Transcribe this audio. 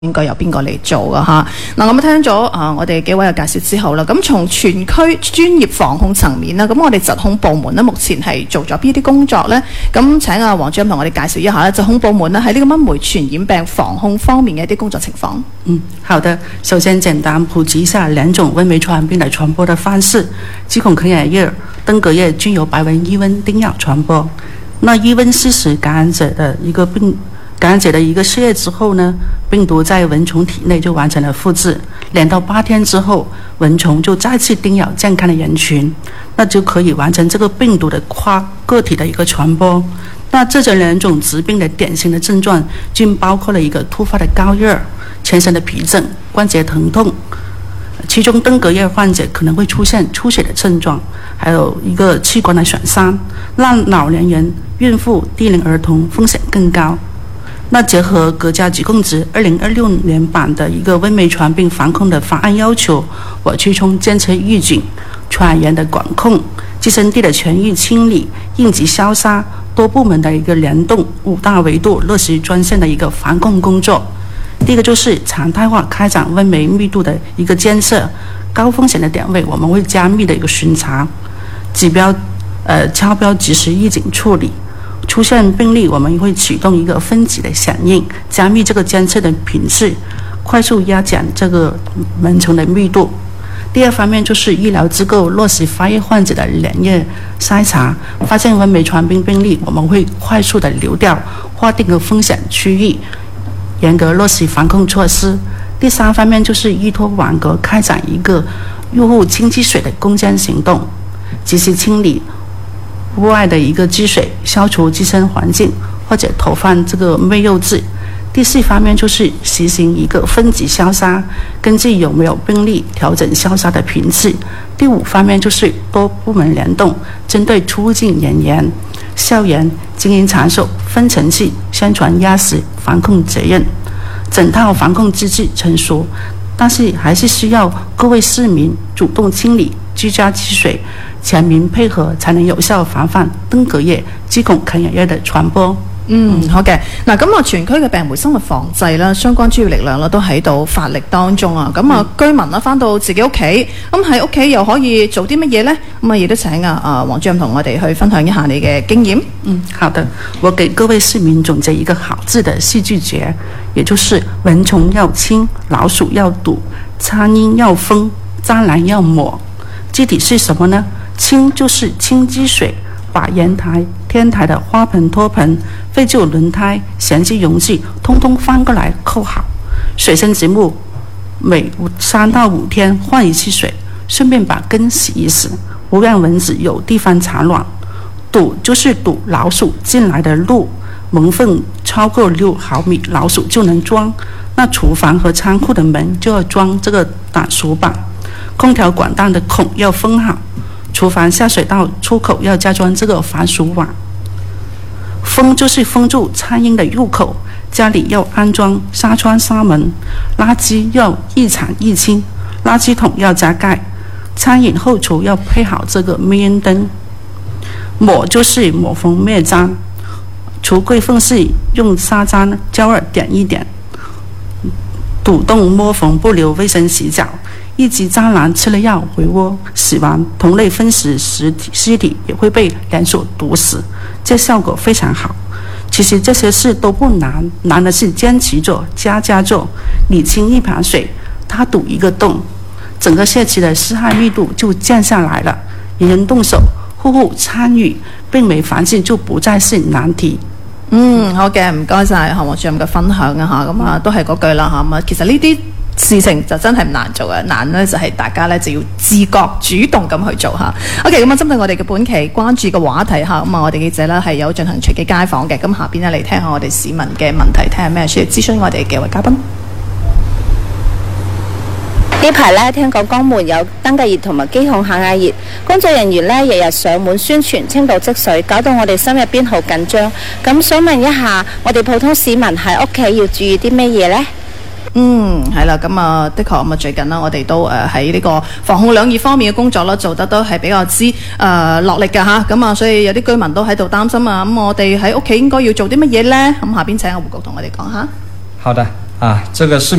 應該由邊個嚟做㗎嚇？嗱，咁聽咗我哋幾位嘅介紹之後啦，咁從全區專業防控層面啦，咁我哋疾控部門呢，目前係做咗邊啲工作呢？咁請黃主任同我哋介紹一下呢，疾控部門呢喺呢個蚊媒傳染病防控方面嘅一啲工作情況。 好的。首先簡單普及一下兩種蚊媒傳染病的傳播的方式，疾控肯亞葉、登革葉均由白蚊、伊蚊叮咬傳播。那伊蚊吸食感染者的一個血液之後呢，病毒在蚊蟲體內就完成了複製，2到8天之後，蚊蟲就再次叮咬健康的人群，那就可以完成這個病毒的跨個體的一個傳播。那這兩種疾病的典型的症狀均包括了一個突發的高熱、全身的皮疹、關節疼痛，其中登革葉患者可能會出現出血的症狀，還有一個器官的損傷，讓老年人、孕婦、低齡兒童風險更高。那結合國家疾控局2026年版的一個蚊媒傳染病防控的方案要求，我去從監測預警、傳染源的管控、寄生地的全域清理、應急消殺多部門的一個聯動5大維度落實專項的一個防控工作。第一個就是常態化開展蚊媒密度的一個監測，高風險的點位我們會加密的一個巡查，超標及時預警處理。出現病例，我們會啟動一個分級的響應，加密這個監測的頻次，快速壓減這個蚊蟲的密度。第二方面就是醫療機構落實發熱患者的連夜篩查，發現蚊媒傳染病病例，我們會快速的流調，劃定個風險區域，嚴格落實防控措施。第三方面就是依託網格開展一個入戶清積水的攻堅行動，及時清理屋外的一個積水，消除寄生環境，或者投放這個滅幼劑。第四方面就是實行一個分級消殺，根據有沒有病例調整消殺的頻次。第五方面就是多部門聯動，針對出境人員、校園、經營場所分層次宣傳壓實防控責任。整套防控機制成熟，但是還是需要各位市民主動清理居家積水，全民配合才能有效防範登革葉、疾控肯亞葉的傳播。 好嘅。嗱，咁全區嘅病媒生物防治啦，相關專業力量啦都喺度發力當中啊。咁居民啦返到自己屋企，咁喺屋企又可以做啲乜嘢呢？咁亦都請黃主任同我哋去分享一下你嘅經驗。 好的，我給各位市民總結一個好字的四句訣，也就是蚊蟲要清，老鼠要堵，蒼蠅要封，蟑螂要抹。具體是什麼呢？清就是清積水，把陽台、天台的花盆、托盆、廢舊輪胎、閒置容器通通翻過來扣好，水生植物每3到5天換一次水，順便把根洗一洗，不讓蚊子有地方產卵。堵就是堵老鼠進來的路，門縫超過6毫米，老鼠就能裝。那廚房和倉庫的門就要裝這個擋鼠板，空調管道的孔要封好，廚房下水道出口要加裝這個防鼠網。封就是封住蒼蠅的入口，家裡要安裝紗窗紗門，垃圾要一鏟一清，垃圾桶要加蓋，餐飲後廚要配好這個滅煙燈。抹就是抹蜂滅蟑，櫥櫃縫隙用砂漿膠兒點一點，堵洞摸縫不留衛生洗腳。一級蟑螂吃了藥回窩死亡，同類分食屍體也會被連鎖毒死，這效果非常好。其實這些事都不難，難的是堅持做，家做。你清一盆水，它堵一個洞，整個社區的屍害密度就降下來了。人人動手，戶戶參與，病媒防治就不再是難題。 好嘅，唔該晒黃主任嘅分享啊嚇，咁都係嗰句啦嚇，咁其實呢啲事情就真係唔難做嘅，難呢就係大家呢就要自覺主動咁去做嚇。OK， 咁針對我哋嘅本期關注嘅話題嚇，咁我哋記者呢係有進行隨機街訪嘅，咁下邊呢嚟聽下我哋市民嘅問題，睇下咩需要諮詢我哋嘅位嘉賓。 呢排呢，聽講江門有登革熱同埋肌控肯亞熱，工作人員呢日日上門宣傳清道積水，搞到我哋心入邊好緊張。咁想問一下，我哋普通市民喺屋企要注意啲咩嘢呢？ 係啦，咁的確最近啦，我哋都喺呢個防控兩熱方面嘅工作啦，做得都係比較之落力㗎嚇，咁所以有啲居民都喺度擔心啊，咁我哋喺屋企應該要做啲乜嘢呢？咁下邊請阿胡局同我哋講下。 好的。 啊，这个是